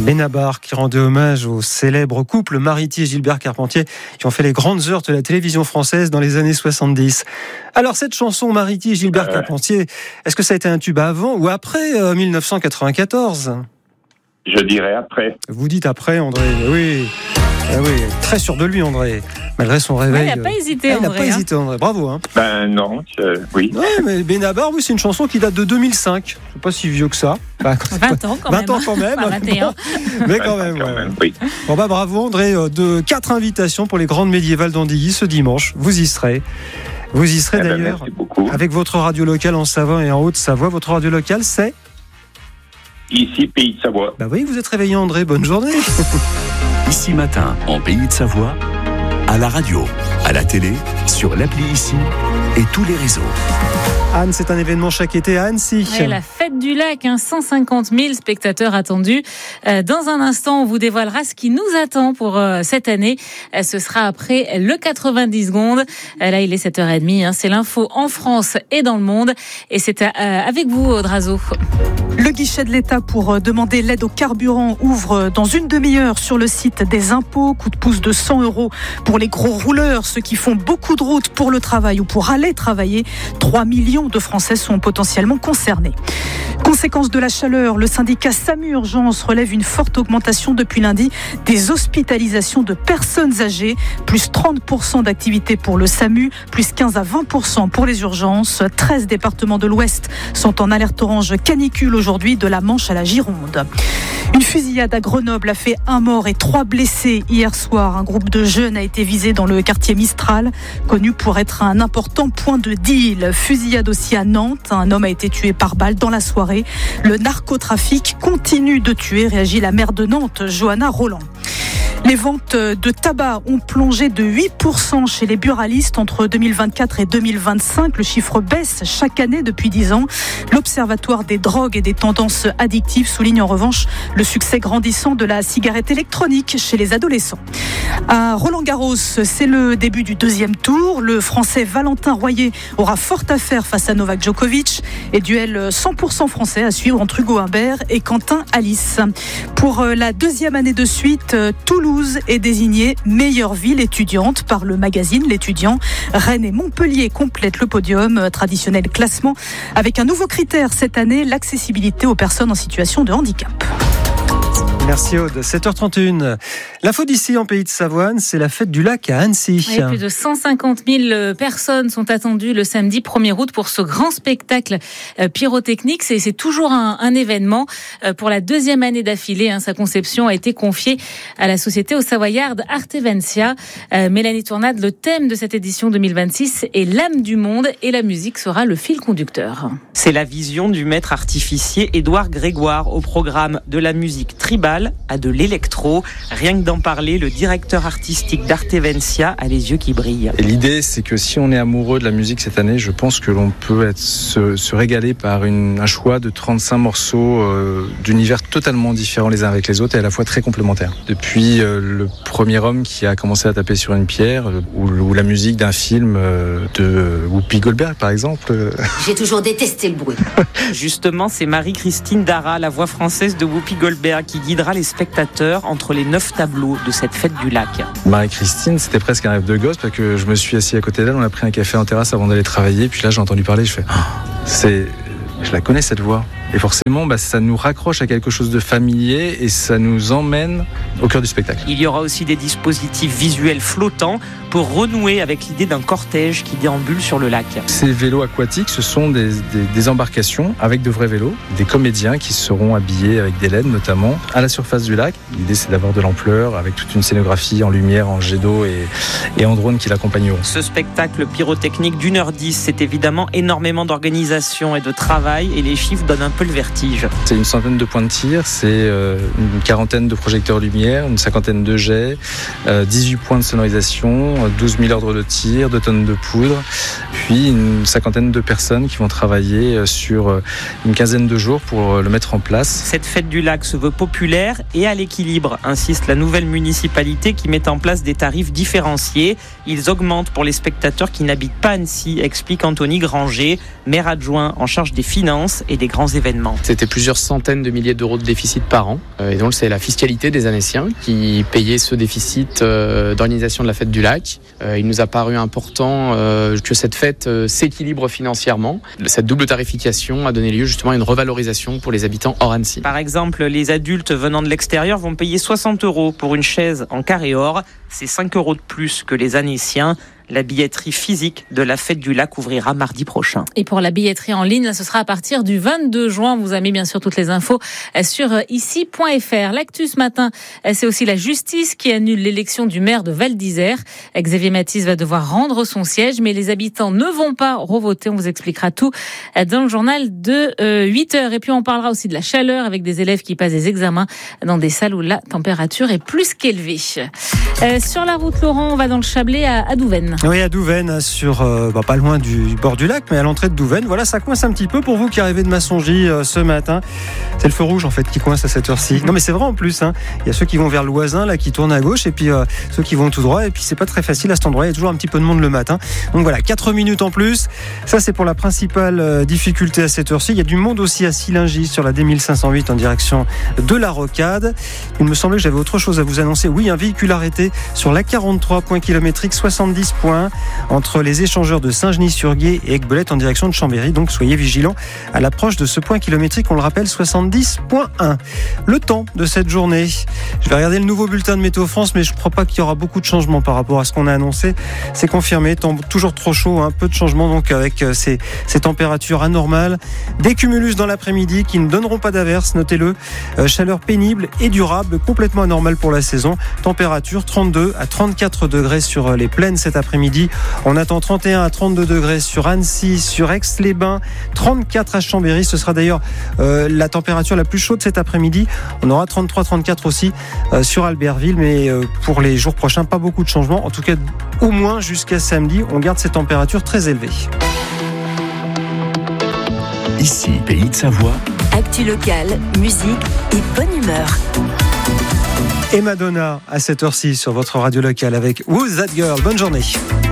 Benabar qui rendait hommage au célèbre couple Mariti et Gilbert Carpentier qui ont fait les grandes heures de la télévision française dans les années 70. Alors cette chanson Mariti et Gilbert Carpentier, est-ce que ça a été un tube avant ou après 1994 ? Je dirais après. Vous dites après, André. Oui, très sûr de lui, André. Malgré son réveil. Il n'a pas hésité, André. Il n'a pas hésité, André. Bravo. Hein. Non, oui. Ouais, mais Benabar, oui, c'est une chanson qui date de 2005. Je ne sais pas si vieux que ça. 20 ans quand même. 20 ans quand même. Enfin, 21. Bon, mais quand même, oui. Bon, bravo, André. 4 invitations pour les grandes médiévales d'Andilly ce dimanche. Vous y serez. Vous y serez d'ailleurs. Merci beaucoup. Avec votre radio locale en Savoie et en Haute-Savoie. Votre radio locale, c'est ici, Pays de Savoie. Oui, vous êtes réveillé, André. Bonne journée. Ici matin, en Pays de Savoie, à la radio, à la télé, sur l'appli Ici et tous les réseaux. Anne, c'est un événement chaque été à Annecy. La fête du lac, 150 000 spectateurs attendus. Dans un instant, on vous dévoilera ce qui nous attend pour cette année. Ce sera après le 90 secondes. Là, il est 7h30. C'est l'info en France et dans le monde. Et c'est avec vous, Drazo. Le guichet de l'État pour demander l'aide au carburant ouvre dans une demi-heure sur le site des impôts. Coup de pouce de 100 € pour les gros rouleurs, ceux qui font beaucoup de routes pour le travail ou pour aller travailler. 3 millions de Français sont potentiellement concernés. Conséquence de la chaleur, le syndicat SAMU Urgence relève une forte augmentation depuis lundi des hospitalisations de personnes âgées. Plus 30% d'activité pour le SAMU, plus 15 à 20% pour les urgences. 13 départements de l'Ouest sont en alerte orange canicule aujourd'hui, de la Manche à la Gironde. Une fusillade à Grenoble a fait 1 mort et 3 blessés hier soir. Un groupe de jeunes a été visé dans le quartier Mistral, connu pour être un important point de deal. Fusillade aussi à Nantes. Un homme a été tué par balle dans la soirée. Le narcotrafic continue de tuer, réagit la maire de Nantes, Johanna Roland. Les ventes de tabac ont plongé de 8% chez les buralistes entre 2024 et 2025. Le chiffre baisse chaque année depuis 10 ans. L'Observatoire des drogues et des tendances addictives souligne en revanche le succès grandissant de la cigarette électronique chez les adolescents. À Roland-Garros, c'est le début du 2e tour. Le Français Valentin Royer aura fort à faire face à Novak Djokovic. Et duel 100% français à suivre entre Hugo Humbert et Quentin Alice. Pour la 2e année de suite, Toulouse est désignée meilleure ville étudiante par le magazine L'Étudiant. Rennes et Montpellier complètent le podium, traditionnel classement, avec un nouveau critère cette année, l'accessibilité aux personnes en situation de handicap. Merci Aude. 7h31. L'info d'ici en Pays de Savoie, c'est la fête du lac à Annecy. Oui, plus de 150 000 personnes sont attendues le samedi 1er août pour ce grand spectacle pyrotechnique. C'est toujours un événement. Pour la 2e année d'affilée, sa conception a été confiée à la société haut-savoyarde Arteventia. Mélanie Tournade, le thème de cette édition 2026 est l'âme du monde et la musique sera le fil conducteur. C'est la vision du maître artificier Édouard Grégoire au programme de la musique tribale à de l'électro. Rien que d'en parler, le directeur artistique d'Arteventia a les yeux qui brillent. Et l'idée, c'est que si on est amoureux de la musique cette année, je pense que l'on peut se régaler par un choix de 35 morceaux d'univers totalement différents les uns avec les autres et à la fois très complémentaires. Depuis le premier homme qui a commencé à taper sur une pierre ou la musique d'un film de Whoopi Goldberg par exemple. J'ai toujours détesté le bruit. Justement, c'est Marie-Christine Dara, la voix française de Whoopi Goldberg, qui guidera les spectateurs entre les 9 tableaux de cette fête du lac. Marie-Christine, c'était presque un rêve de gosse parce que je me suis assis à côté d'elle, on a pris un café en terrasse avant d'aller travailler, puis là j'ai entendu parler, je fais je la connais cette voix. Et forcément, ça nous raccroche à quelque chose de familier et ça nous emmène au cœur du spectacle. Il y aura aussi des dispositifs visuels flottants pour renouer avec l'idée d'un cortège qui déambule sur le lac. Ces vélos aquatiques, ce sont des embarcations avec de vrais vélos, des comédiens qui seront habillés avec des LED notamment à la surface du lac. L'idée, c'est d'avoir de l'ampleur avec toute une scénographie en lumière, en jet d'eau et en drone qui l'accompagneront. Ce spectacle pyrotechnique d'1h10, c'est évidemment énormément d'organisation et de travail et les chiffres donnent un peu le vertige. C'est une centaine de points de tir, c'est une quarantaine de projecteurs lumière, une cinquantaine de jets, 18 points de sonorisation, 12 000 ordres de tir, 2 tonnes de poudre, puis une cinquantaine de personnes qui vont travailler sur une quinzaine de jours pour le mettre en place. Cette fête du lac se veut populaire et à l'équilibre, insiste la nouvelle municipalité qui met en place des tarifs différenciés. Ils augmentent pour les spectateurs qui n'habitent pas Annecy, explique Anthony Granger, maire adjoint en charge des finances et des grands événements. l'événement. C'était plusieurs centaines de milliers d'euros de déficit par an. Et donc c'est la fiscalité des Annéciens qui payait ce déficit d'organisation de la fête du lac. Il nous a paru important que cette fête s'équilibre financièrement. Cette double tarification a donné lieu justement à une revalorisation pour les habitants hors Annecy. Par exemple, les adultes venant de l'extérieur vont payer 60 € pour une chaise en carré or. C'est 5 € de plus que les Annéciens. La billetterie physique de la fête du lac ouvrira mardi prochain. Et pour la billetterie en ligne, ce sera à partir du 22 juin. On vous a mis bien sûr toutes les infos sur ici.fr. L'actu ce matin, c'est aussi la justice qui annule l'élection du maire de Val d'Isère. Xavier Mathis va devoir rendre son siège, mais les habitants ne vont pas revoter. On vous expliquera tout dans le journal de 8h. Et puis on parlera aussi de la chaleur avec des élèves qui passent des examens dans des salles où la température est plus qu'élevée. Sur la route, Laurent, on va dans le Chablais à Douvaine. Oui, à Douvaine, sur pas loin du bord du lac, mais à l'entrée de Douvaine. Voilà, ça coince un petit peu pour vous qui arrivez de Massongy ce matin. C'est le feu rouge en fait qui coince à cette heure-ci. Non mais c'est vrai en plus. Il y a ceux qui vont vers Loisin, là, qui tournent à gauche, et puis ceux qui vont tout droit. Et puis c'est pas très facile à cet endroit. Il y a toujours un petit peu de monde le matin. Donc voilà, 4 minutes en plus. Ça c'est pour la principale difficulté à cette heure-ci. Il y a du monde aussi à Sillingy sur la D1508 en direction de la Rocade. Il me semblait que j'avais autre chose à vous annoncer. Oui, un véhicule arrêté sur la 43, point kilométrique 70 points entre les échangeurs de Saint-Genis-sur-Guiers et Aiguebelette en direction de Chambéry. Donc soyez vigilants à l'approche de ce point kilométrique, on le rappelle, 70.1. Le temps de cette journée. Je vais regarder le nouveau bulletin de Météo France, mais je ne crois pas qu'il y aura beaucoup de changements par rapport à ce qu'on a annoncé. C'est confirmé, temps toujours trop chaud, peu de changements donc avec ces températures anormales. Des cumulus dans l'après-midi qui ne donneront pas d'averses, notez-le. Chaleur pénible et durable, complètement anormale pour la saison. Température 32 à 34 degrés sur les plaines cet après-midi. On attend 31 à 32 degrés sur Annecy, sur Aix-les-Bains, 34 à Chambéry. Ce sera d'ailleurs la température la plus chaude cet après-midi. On aura 33-34 aussi sur Albertville, mais pour les jours prochains, pas beaucoup de changements. En tout cas, au moins jusqu'à samedi, on garde ces températures très élevées. Ici, Pays de Savoie. Actu locale, musique et bonne humeur. Et Madonna à cette heure-ci sur votre radio locale avec Who's That Girl. Bonne journée.